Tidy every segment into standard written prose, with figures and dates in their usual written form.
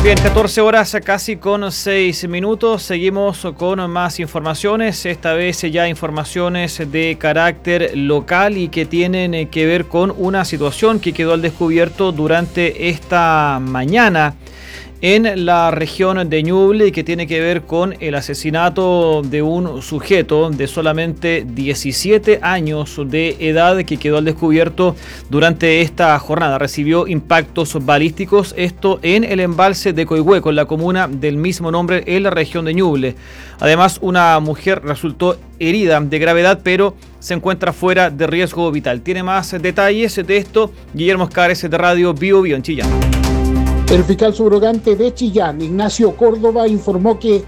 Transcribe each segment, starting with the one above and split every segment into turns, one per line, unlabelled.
Bien, 14 horas casi con 6 minutos. Seguimos con más informaciones, esta vez ya informaciones de carácter local y que tienen que ver con una situación que quedó al descubierto durante esta mañana en la región de Ñuble y que tiene que ver con el asesinato de un sujeto de solamente 17 años de edad que quedó al descubierto durante esta jornada. Recibió impactos balísticos, esto en el embalse de Coihueco, en la comuna del mismo nombre, en la región de Ñuble. Además, una mujer resultó herida de gravedad, pero se encuentra fuera de riesgo vital. Tiene más detalles de esto Guillermo Oscares de Radio Bio Bio en Chillán.
El fiscal subrogante de Chillán, Ignacio Córdoba, informó que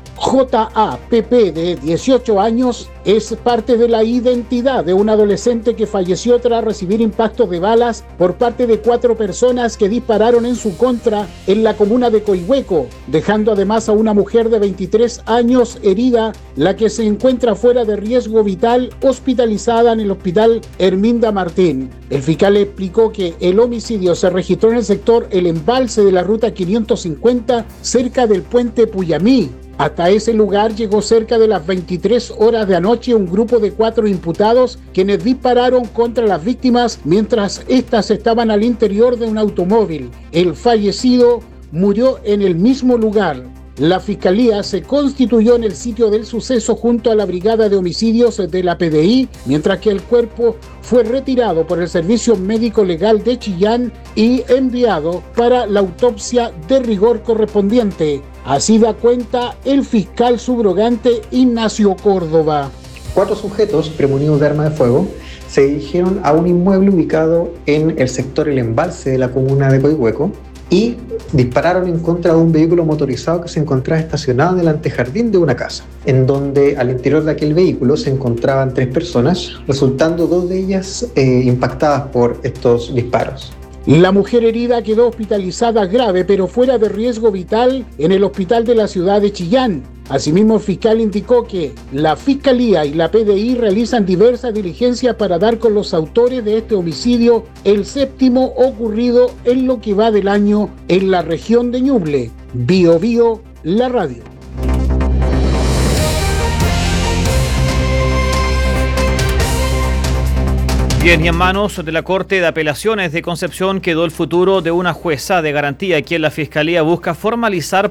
J.A.P.P. de 18 años es parte de la identidad de un adolescente que falleció tras recibir impactos de balas por parte de 4 personas que dispararon en su contra en la comuna de Coihueco, dejando además a una mujer de 23 años herida, la que se encuentra fuera de riesgo vital, hospitalizada en el hospital Herminda Martín. El fiscal explicó que el homicidio se registró en el sector El Embalse de la ruta 550, cerca del puente Puyamí. Hasta ese lugar llegó cerca de las 23 horas de anoche un grupo de 4 imputados quienes dispararon contra las víctimas mientras éstas estaban al interior de un automóvil. El fallecido murió en el mismo lugar. La Fiscalía se constituyó en el sitio del suceso junto a la Brigada de Homicidios de la PDI, mientras que el cuerpo fue retirado por el Servicio Médico Legal de Chillán y enviado para la autopsia de rigor correspondiente. Así da cuenta el fiscal subrogante Ignacio Córdoba.
4 sujetos premunidos de arma de fuego se dirigieron a un inmueble ubicado en el sector El Embalse de la comuna de Coihueco y dispararon en contra de un vehículo motorizado que se encontraba estacionado en el antejardín de una casa, en donde al interior de aquel vehículo se encontraban 3 personas, resultando 2 de ellas impactadas por estos disparos.
La mujer herida quedó hospitalizada grave, pero fuera de riesgo vital en el hospital de la ciudad de Chillán. Asimismo, el fiscal indicó que la Fiscalía y la PDI realizan diversas diligencias para dar con los autores de este homicidio, el 7º ocurrido en lo que va del año en la región de Ñuble. Bio Bio, la radio.
Bien, y en manos de la Corte de Apelaciones de Concepción quedó el futuro de una jueza de garantía, quien la Fiscalía busca formalizar